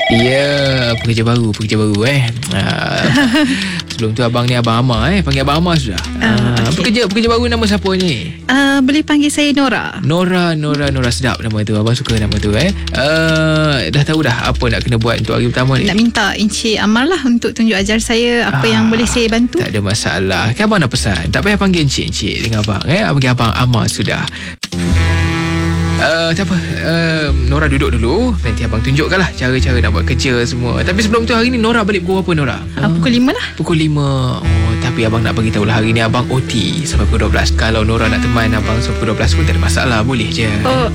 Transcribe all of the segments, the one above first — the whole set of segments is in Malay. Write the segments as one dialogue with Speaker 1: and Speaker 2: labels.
Speaker 1: Ya, pekerja baru Sebelum tu abang ni Abang Amar panggil Abang Amar sudah. Okay. Pekerja baru nama siapa ni?
Speaker 2: Boleh panggil saya Nora.
Speaker 1: Nora, sedap nama tu. Abang suka nama tu Dah tahu dah apa nak kena buat untuk hari pertama ni?
Speaker 2: Nak minta Encik Amar lah untuk tunjuk ajar saya apa yang boleh saya bantu.
Speaker 1: Tak ada masalah. Kan abang dah pesan, tak payah panggil Encik dengan abang. Abang panggil Abang Amar sudah. Tak apa, Nora duduk dulu. Nanti abang tunjukkan lah cara-cara nak buat kerja semua. Tapi sebelum tu, hari ni Nora balik pukul berapa, Nora?
Speaker 2: Pukul 5 lah.
Speaker 1: Pukul 5. Tapi abang nak bagi tahu lah, hari ni abang OT sampai pukul 12. Kalau Nora nak teman abang sampai pukul 12 pun tak ada masalah, boleh je.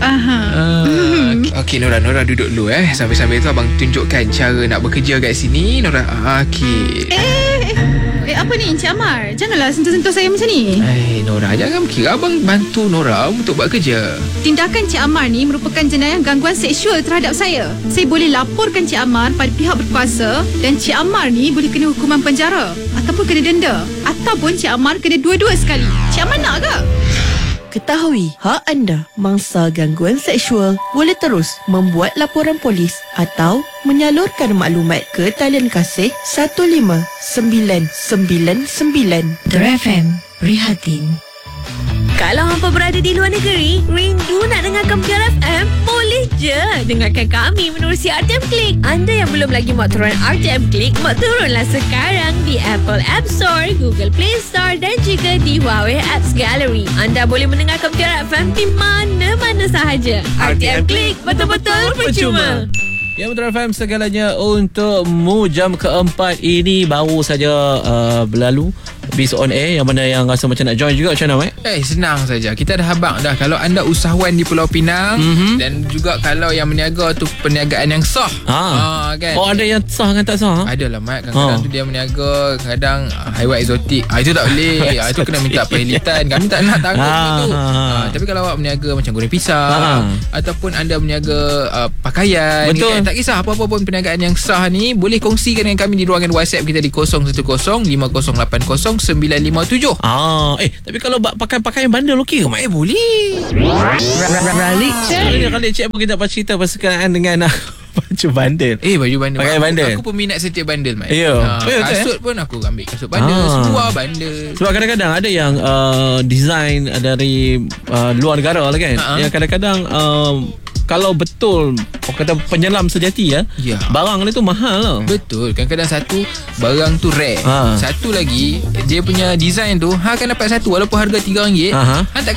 Speaker 1: Okey, Nora duduk dulu Sambil-sambil tu abang tunjukkan cara nak bekerja kat sini, Nora. Okey.
Speaker 2: Apa ni Encik Amar? Janganlah sentuh-sentuh saya macam ni.
Speaker 1: Nora, jangan kira abang bantu Nora untuk buat kerja.
Speaker 2: Tindakan Encik Amar ni merupakan jenayah gangguan seksual terhadap saya. Saya boleh laporkan Encik Amar pada pihak berkuasa dan Encik Amar ni boleh kena hukuman penjara ataupun kena denda, ataupun Encik Amar kena dua-dua sekali. Encik Amar nak ke?
Speaker 3: Ketahui hak anda mangsa gangguan seksual boleh terus membuat laporan polis atau menyalurkan maklumat ke talian kasih 15999.
Speaker 4: Dara FM, Prihatin. Kalau hampa berada di luar negeri, rindu nak dengarkan Dara FM, boleh je dengarkan kami menerusi RTM Click. Anda yang belum lagi muat turun RTM Click, muat turunlah sekarang di Apple App Store, Google Play Store dan juga di Huawei Apps Gallery. Anda boleh mendengarkan Dara FM di mana-mana sahaja. RTM Click, betul-betul percuma.
Speaker 5: Ya, Metro FM segalanya untukmu. Jam keempat ini baru saja berlalu. Bis on air. Yang mana yang rasa macam nak join juga, macam mana,
Speaker 1: senang saja. Kita dah habang dah. Kalau anda usahawan di Pulau Pinang, dan juga kalau yang meniaga tu perniagaan yang sah, kan?
Speaker 5: Ada yang sah dengan tak sah?
Speaker 1: Adalah, Mat. Kadang-kadang tu dia meniaga, kadang haiwan eksotik. Itu tak boleh. Itu kena minta perhilitan. Kami tak nak tanggung itu. Tapi kalau awak meniaga macam goreng pisang, ataupun anda meniaga pakaian,
Speaker 5: betul.
Speaker 1: Tak kisah apa-apa pun perniagaan yang sah ni, boleh kongsikan dengan kami di ruangan WhatsApp kita di 0110-5080-957.
Speaker 5: Tapi kalau pakai pakaian bandel okey ke,
Speaker 1: boleh.
Speaker 3: Ralik
Speaker 5: Kali Cik pun kita cerita berkenaan dengan baju bandel.
Speaker 1: Baju bandel.
Speaker 5: Pakai bandel.
Speaker 1: Aku peminat setiap bandel, Mat.
Speaker 5: Kasut
Speaker 1: pun aku ambil kasut bandel, seluar bandel.
Speaker 5: Sebab kadang-kadang ada yang design dari luar negara lah kan. Yang kadang-kadang kalau betul kata penyelam sejati barang dia tu mahal lah.
Speaker 1: Betul. Kadang-kadang satu barang tu rare. Satu lagi dia punya design tu akan dapat satu walaupun harga RM3. Tak